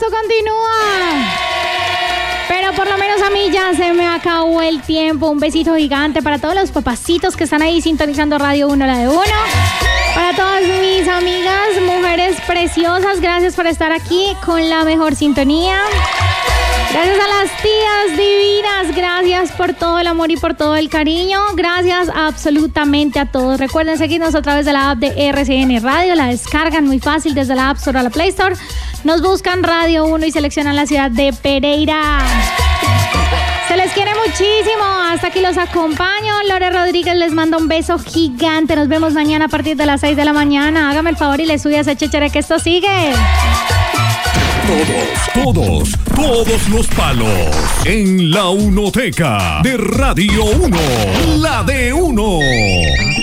esto continúa. Pero por lo menos a mí ya se me acabó el tiempo. Un besito gigante para todos los papacitos que están ahí sintonizando Radio 1, la de 1. Para todas mis amigas, mujeres preciosas, gracias por estar aquí con la mejor sintonía. Gracias a las tías divinas, gracias por todo el amor y por todo el cariño. Gracias absolutamente a todos. Recuerden seguirnos a través de la app de RCN Radio. La descargan muy fácil desde la App Store a la Play Store. Nos buscan Radio 1 y seleccionan la ciudad de Pereira. Se les quiere muchísimo. Hasta aquí los acompaño. Lore Rodríguez les manda un beso gigante. Nos vemos mañana a partir de las 6 de la mañana. Hágame el favor y le sube a ese chéchere que esto sigue. Todos los palos en la Unoteca de Radio 1, la de 1.